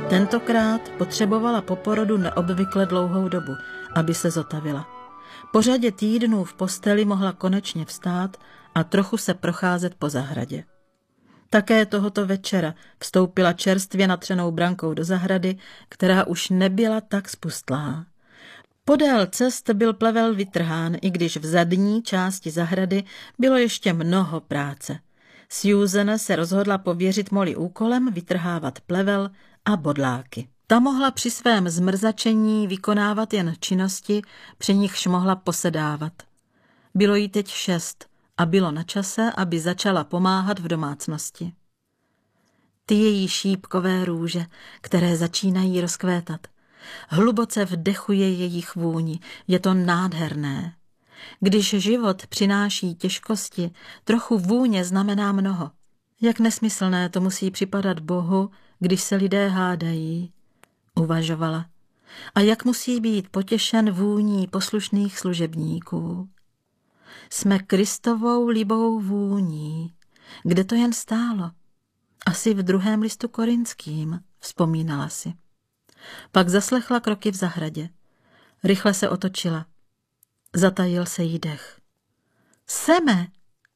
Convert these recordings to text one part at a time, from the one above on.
Tentokrát potřebovala po porodu neobvykle dlouhou dobu, aby se zotavila. Po řadě týdnů v posteli mohla konečně vstát a trochu se procházet po zahradě. Také tohoto večera vstoupila čerstvě natřenou brankou do zahrady, která už nebyla tak spustlá. Podél cest byl plevel vytrhán, i když v zadní části zahrady bylo ještě mnoho práce. Susan se rozhodla pověřit Molly úkolem vytrhávat plevel a bodláky. Ta mohla při svém zmrzačení vykonávat jen činnosti, při nichž mohla posedávat. Bylo jí teď 6 a bylo na čase, aby začala pomáhat v domácnosti. Ty její šípkové růže, které začínají rozkvétat. Hluboce vdechuje jejich vůni, je to nádherné. Když život přináší těžkosti, trochu vůně znamená mnoho. Jak nesmyslné to musí připadat Bohu, když se lidé hádají, uvažovala. A jak musí být potěšen vůní poslušných služebníků. Jsme Kristovou libou vůní. Kde to jen stálo? Asi v 2. listu Korinským, vzpomínala si. Pak zaslechla kroky v zahradě. Rychle se otočila. Zatajil se jí dech. Seme!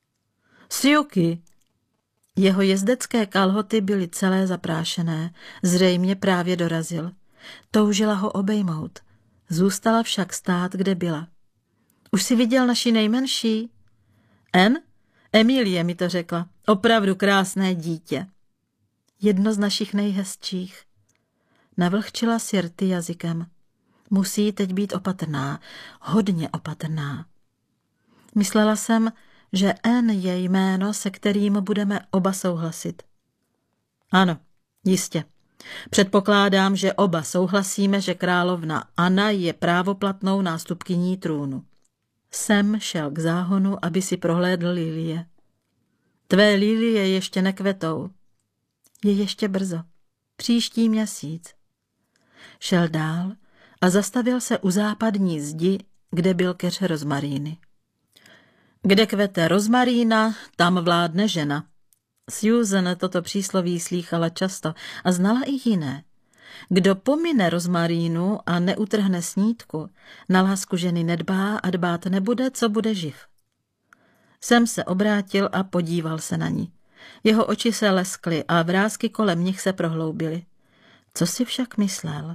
Sjuky! Jeho jezdecké kalhoty byly celé zaprášené, zřejmě právě dorazil. Toužila ho obejmout. Zůstala však stát, kde byla. Už jsi viděl naši nejmenší? Emilie mi to řekla. Opravdu krásné dítě. Jedno z našich nejhezčích. Navlhčila si rty jazykem. Musí teď být opatrná, hodně opatrná. Myslela jsem, že Anne je jméno, se kterým budeme oba souhlasit. Ano, jistě. Předpokládám, že oba souhlasíme, že královna Anna je právoplatnou nástupkyní trůnu. Sam šel k záhonu, aby si prohlédl lilie. Tvé lilie ještě nekvetou. Je ještě brzo. Příští měsíc. Šel dál a zastavil se u západní zdi, kde byl keř rozmaríny. Kde kvete rozmarína, tam vládne žena. Susan toto přísloví slýchala často a znala i jiné. Kdo pomine rozmarínu a neutrhne snídku, na lásku ženy nedbá a dbát nebude, co bude živ. Sem se obrátil a podíval se na ní. Jeho oči se leskly a vrásky kolem nich se prohloubily. Co si však myslel?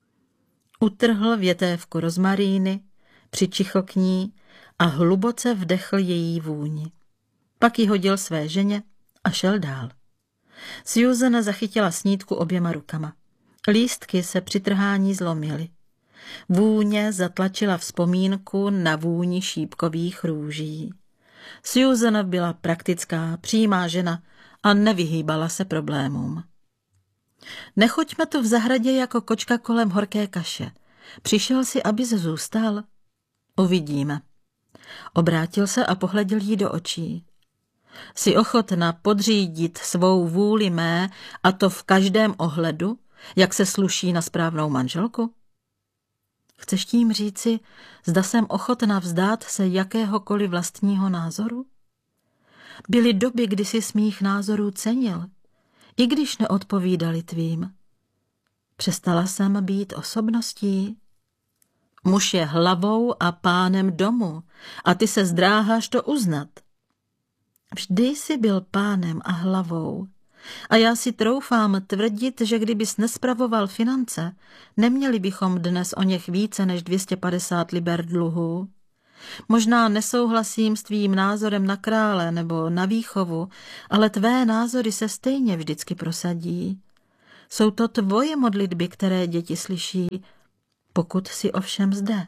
Utrhl větévku rozmaríny, přičichl k ní a hluboce vdechl její vůni. Pak ji hodil své ženě a šel dál. Susan zachytila snídku oběma rukama. Lístky se při trhání zlomily. Vůně zatlačila vzpomínku na vůni šípkových růží. Susan byla praktická, přímá žena a nevyhýbala se problémům. Nechoďme tu v zahradě jako kočka kolem horké kaše. Přišel si, abys zůstal? Uvidíme. Obrátil se a pohleděl jí do očí. Jsi ochotna podřídit svou vůli mé, a to v každém ohledu, jak se sluší na správnou manželku? Chceš tím říci, zda jsem ochotna vzdát se jakéhokoliv vlastního názoru? Byly doby, kdy jsi mých názorů cenil, i když neodpovídali tvým. Přestala jsem být osobností. Muž je hlavou a pánem domu a ty se zdráháš to uznat. Vždy jsi byl pánem a hlavou a já si troufám tvrdit, že kdybys nespravoval finance, neměli bychom dnes o něch více než 250 liber dluhů. Možná nesouhlasím s tvým názorem na krále nebo na výchovu, ale tvé názory se stejně vždycky prosadí. Jsou to tvoje modlitby, které děti slyší, pokud si ovšem zde.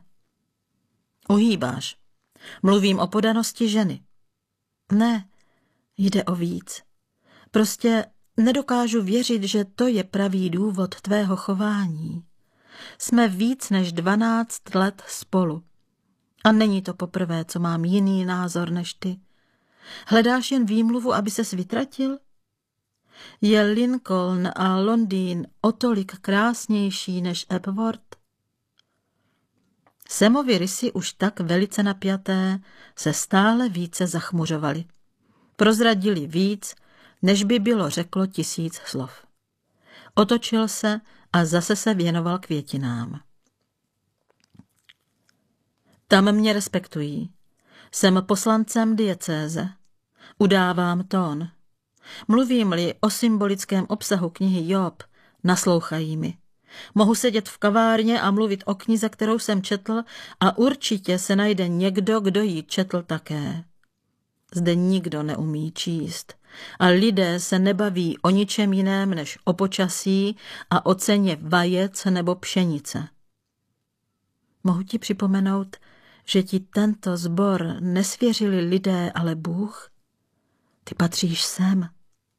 Uhýbáš. Mluvím o podanosti ženy. Ne, jde o víc. Prostě nedokážu věřit, že to je pravý důvod tvého chování. Jsme víc než 12 let spolu. A není to poprvé, co mám jiný názor než ty. Hledáš jen výmluvu, aby ses vytratil? Je Lincoln a Londýn o tolik krásnější než Epworth? Samovy rysy už tak velice napjaté se stále více zachmuřovaly. Prozradili víc, než by bylo řeklo 1000 slov. Otočil se a zase se věnoval květinám. Tam mě respektují. Jsem poslancem diecéze. Udávám tón. Mluvím-li o symbolickém obsahu knihy Job, naslouchají mi. Mohu sedět v kavárně a mluvit o knize, kterou jsem četl, a určitě se najde někdo, kdo ji četl také. Zde nikdo neumí číst a lidé se nebaví o ničem jiném než o počasí a o ceně vajec nebo pšenice. Mohu ti připomenout, že ti tento sbor nesvěřili lidé, ale Bůh? Ty patříš sem.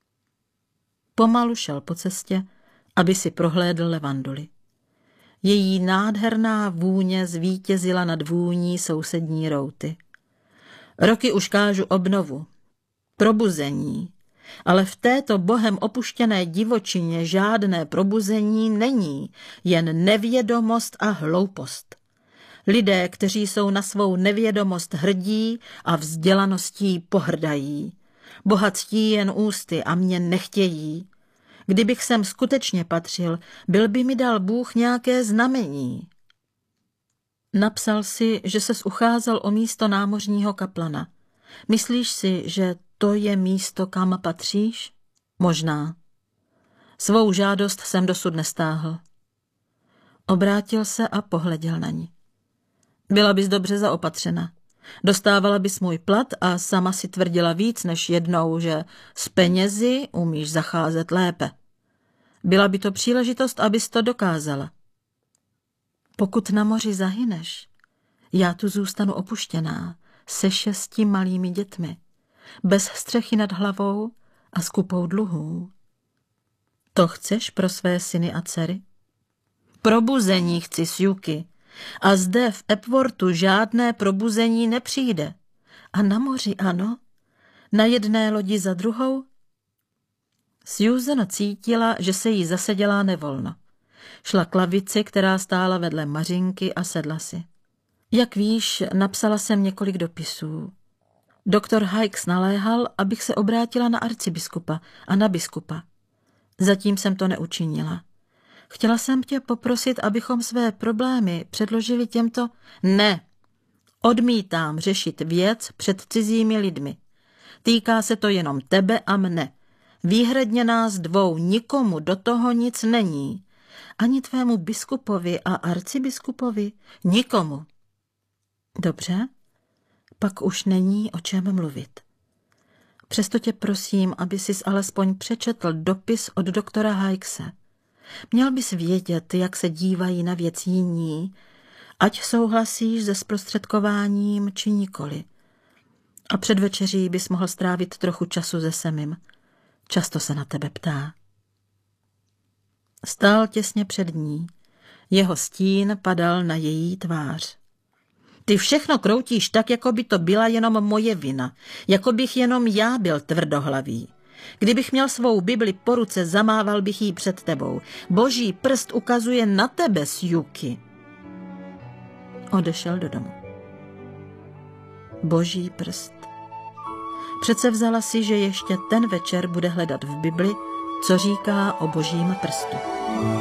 Pomalu šel po cestě, aby si prohlédl levanduli. Její nádherná vůně zvítězila nad vůní sousední routy. Roky už kážu obnovu, probuzení, ale v této Bohem opuštěné divočině žádné probuzení není, jen nevědomost a hloupost. Lidé, kteří jsou na svou nevědomost hrdí a vzdělaností pohrdají. Bohatství jen ústy a mě nechtějí. Kdybych sem skutečně patřil, byl by mi dal Bůh nějaké znamení. Napsal si, že ses ucházel o místo námořního kaplana. Myslíš si, že to je místo, kam patříš? Možná. Svou žádost jsem dosud nestáhl. Obrátil se a pohleděl na ní. Byla bys dobře zaopatřena. Dostávala bys můj plat a sama si tvrdila víc než jednou, že s penězi umíš zacházet lépe. Byla by to příležitost, abys to dokázala. Pokud na moři zahyneš, já tu zůstanu opuštěná se 6 malými dětmi, bez střechy nad hlavou a s kupou dluhů. To chceš pro své syny a dcery? Probuzení chci, Sjuki. A zde v Epwortu žádné probuzení nepřijde. A na moři ano? Na jedné lodi za druhou? Susan cítila, že se jí zase dělá nevolno. Šla k lavici, která stála vedle Mařinky, a sedla si. Jak víš, napsala jsem několik dopisů. Doktor Hikes naléhal, abych se obrátila na arcibiskupa a na biskupa. Zatím jsem to neučinila. Chtěla jsem tě poprosit, abychom své problémy předložili těmto... Ne, odmítám řešit věc před cizími lidmi. Týká se to jenom tebe a mne. Výhradně nás dvou, nikomu do toho nic není. Ani tvému biskupovi a arcibiskupovi, nikomu. Dobře, pak už není o čem mluvit. Přesto tě prosím, aby sis alespoň přečetl dopis od doktora Hikese. Měl bys vědět, jak se dívají na věc jiní, ať souhlasíš se zprostředkováním či nikoli. A před večeří bys mohl strávit trochu času se Semim. Často se na tebe ptá. Stál těsně před ní. Jeho stín padal na její tvář. Ty všechno kroutíš tak, jako by to byla jenom moje vina. Jako bych jenom já byl tvrdohlavý. Kdybych měl svou Bibli po ruce, zamával bych jí před tebou. Boží prst ukazuje na tebe, Sjuki. Odešel do domu. Boží prst. Přece vzala si, že ještě ten večer bude hledat v Bibli, co říká o božím prstu.